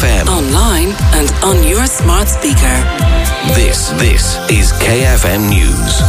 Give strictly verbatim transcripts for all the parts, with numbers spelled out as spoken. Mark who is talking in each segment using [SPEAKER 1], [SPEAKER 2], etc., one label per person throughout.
[SPEAKER 1] F M.
[SPEAKER 2] Online and on your smart speaker.
[SPEAKER 1] This, this is K F M News.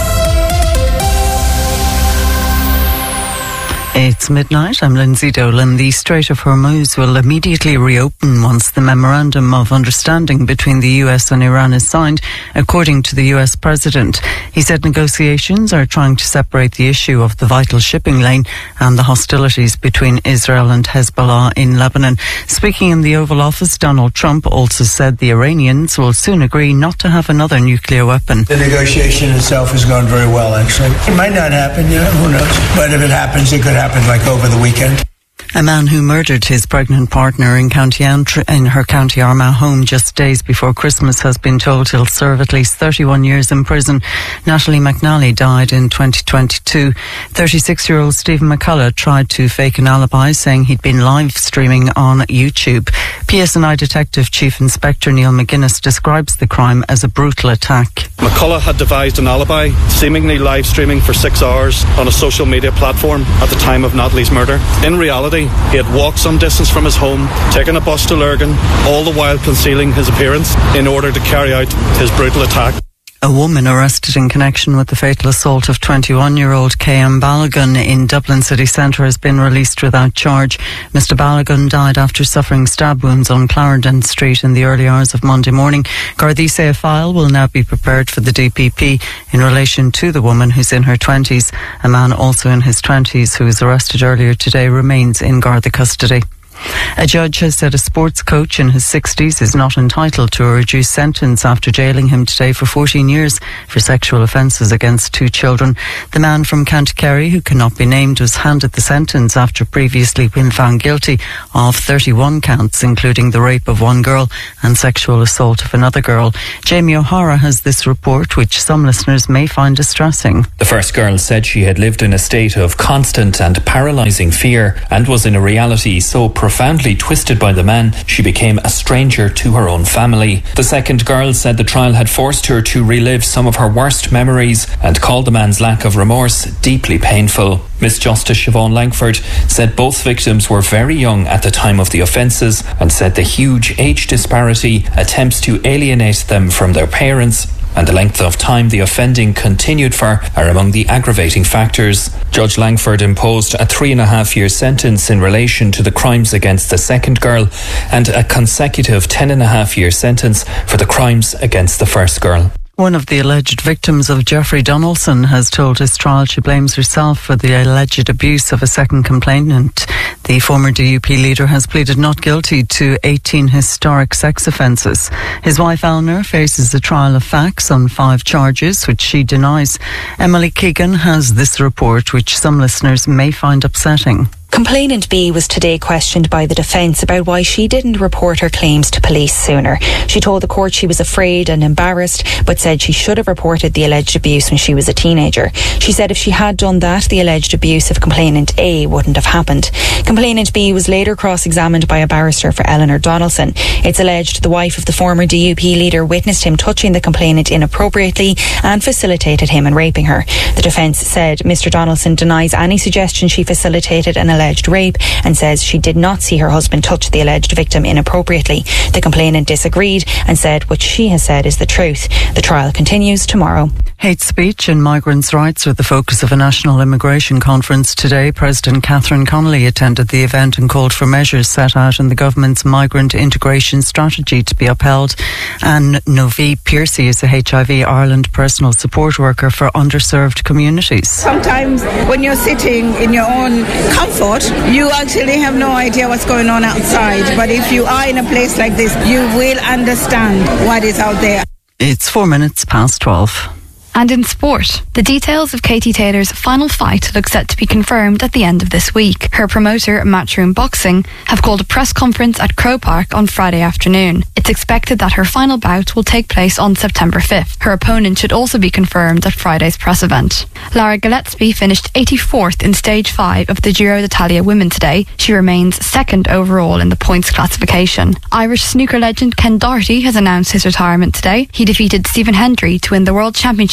[SPEAKER 3] It's midnight. I'm Lindsay Dolan. The Strait of Hormuz will immediately reopen once the Memorandum of Understanding between the U S and Iran is signed, according to the U S President. He said negotiations are trying to separate the issue of the vital shipping lane and the hostilities between Israel and Hezbollah in Lebanon. Speaking in the Oval Office, Donald Trump also said the Iranians will soon agree not to have another nuclear weapon.
[SPEAKER 4] The negotiation itself has gone very well, actually. It might not happen, yeah, who knows? But if it happens, it could happen. Happened like over the weekend.
[SPEAKER 3] A man who murdered his pregnant partner in County Antrim, in her County Armagh home just days before Christmas has been told he'll serve at least thirty-one years in prison. Natalie McNally died in twenty twenty-two. thirty-six-year-old Stephen McCullough tried to fake an alibi, saying he'd been live streaming on YouTube. P S N I Detective Chief Inspector Neil McGuinness describes the crime as a brutal attack.
[SPEAKER 5] McCullough had devised an alibi, seemingly live streaming for six hours on a social media platform at the time of Natalie's murder. In reality, he had walked some distance from his home, taken a bus to Lurgan, all the while concealing his appearance in order to carry out his brutal attack.
[SPEAKER 3] A woman arrested in connection with the fatal assault of twenty-one-year-old K M Balogun in Dublin city centre has been released without charge. Mister Balogun died after suffering stab wounds on Clarendon Street in the early hours of Monday morning. Gardaí say a file will now be prepared for the D P P in relation to the woman who's in her twenties. A man also in his twenties who was arrested earlier today remains in Garda custody. A judge has said a sports coach in his sixties is not entitled to a reduced sentence after jailing him today for fourteen years for sexual offences against two children. The man from County Kerry, who cannot be named, was handed the sentence after previously been found guilty of thirty-one counts, including the rape of one girl and sexual assault of another girl. Jamie O'Hara has this report, which some listeners may find distressing.
[SPEAKER 6] The first girl said she had lived in a state of constant and paralysing fear and was in a reality so profound profoundly twisted by the man, she became a stranger to her own family. The second girl said the trial had forced her to relive some of her worst memories and called the man's lack of remorse deeply painful. Miss Justice Siobhan Langford said both victims were very young at the time of the offences and said the huge age disparity attempts to alienate them from their parents and the length of time the offending continued for are among the aggravating factors. Judge Langford imposed a three and a half year sentence in relation to the crimes against the second girl and a consecutive ten and a half year sentence for the crimes against the first girl.
[SPEAKER 3] One of the alleged victims of Jeffrey Donaldson has told his trial she blames herself for the alleged abuse of a second complainant. The former D U P leader has pleaded not guilty to eighteen historic sex offences. His wife Eleanor faces a trial of facts on five charges, which she denies. Emily Keegan has this report, which some listeners may find upsetting.
[SPEAKER 7] Complainant B was today questioned by the defence about why she didn't report her claims to police sooner. She told the court she was afraid and embarrassed, but said she should have reported the alleged abuse when she was a teenager. She said if she had done that, the alleged abuse of complainant A wouldn't have happened. Complainant B was later cross-examined by a barrister for Eleanor Donaldson. It's alleged the wife of the former D U P leader witnessed him touching the complainant inappropriately and facilitated him in raping her. The defence said Mister Donaldson denies any suggestion she facilitated an alleged alleged rape and says she did not see her husband touch the alleged victim inappropriately. The complainant disagreed and said what she has said is the truth. The trial continues tomorrow.
[SPEAKER 3] Hate speech and migrants' rights are the focus of a national immigration conference today. President Catherine Connolly attended the event and called for measures set out in the government's migrant integration strategy to be upheld. Anne Novi Piercy is a H I V Ireland personal support worker for underserved communities.
[SPEAKER 8] Sometimes when you're sitting in your own comfort, you actually have no idea what's going on outside. But if you are in a place like this, you will understand what is out there.
[SPEAKER 3] It's four minutes past twelve.
[SPEAKER 9] And in sport, the details of Katie Taylor's final fight look set to be confirmed at the end of this week. Her promoter, Matchroom Boxing, have called a press conference at Crow Park on Friday afternoon. It's expected that her final bout will take place on September fifth. Her opponent should also be confirmed at Friday's press event. Lara Gillespie finished eighty-fourth in stage five of the Giro d'Italia women today. She remains second overall in the points classification. Irish snooker legend Ken Doherty has announced his retirement today. He defeated Stephen Hendry to win the World Championship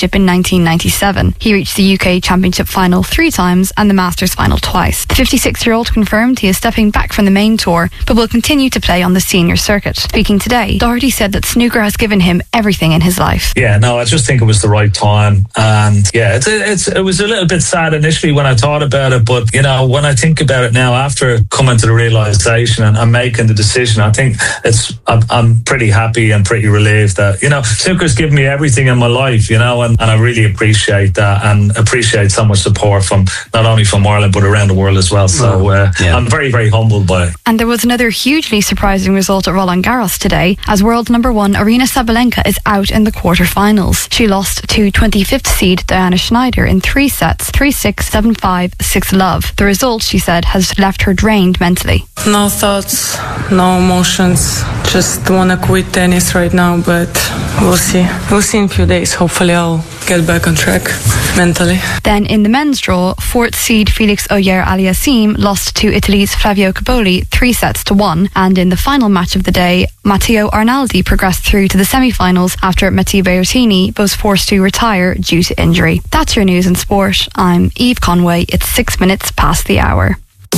[SPEAKER 9] Championship in nineteen ninety-seven. He reached the U K Championship final three times and the Masters final twice. The fifty-six-year-old confirmed he is stepping back from the main tour, but will continue to play on the senior circuit. Speaking today, Doherty said that snooker has given him everything in his life.
[SPEAKER 10] Yeah, no, I just think it was the right time. And yeah, it's, it's, it was a little bit sad initially when I thought about it, but you know, when I think about it now, after coming to the realisation and, and making the decision, I think it's I'm, I'm pretty happy and pretty relieved that, you know, snooker's given me everything in my life, you know, and, and I really appreciate that and appreciate so much support from not only from Ireland but around the world as well. So uh, yeah. I'm very, very humbled by it.
[SPEAKER 9] And there was another hugely surprising result at Roland Garros today, as world number one Aryna Sabalenka is out in the quarterfinals. She lost to twenty-fifth seed Diana Schneider in three sets, three six, seven five, six love. The result, she said, has left her drained mentally.
[SPEAKER 11] No thoughts, no emotions, just want to quit tennis right now, but we'll see. We'll see in a few days. Hopefully I'll get back on track mentally.
[SPEAKER 9] Then in the men's draw, fourth seed Felix Auger-Aliassime lost to Italy's Flavio Cobolli three sets to one, and in the final match of the day, Matteo Arnaldi progressed through to the semi-finals after Mattia Berrettini was forced to retire due to injury. That's your news in sport. I'm Eve Conway. It's six minutes past the hour.